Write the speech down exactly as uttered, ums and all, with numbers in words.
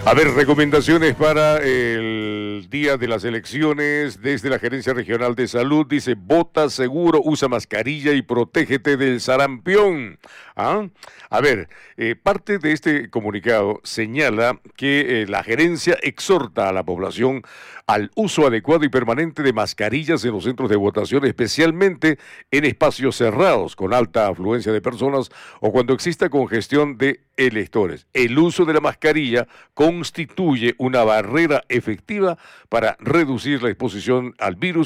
A ver, recomendaciones para el día de las elecciones desde la Gerencia Regional de Salud. Dice, vota seguro, usa mascarilla y protégete del sarampión. ¿Ah? A ver, eh, parte de este comunicado señala que eh, la gerencia exhorta a la población al uso adecuado y permanente de mascarillas en los centros de votación, especialmente en espacios cerrados con alta afluencia de personas o cuando exista congestión de electores. El uso de la mascarilla constituye una barrera efectiva para reducir la exposición al virus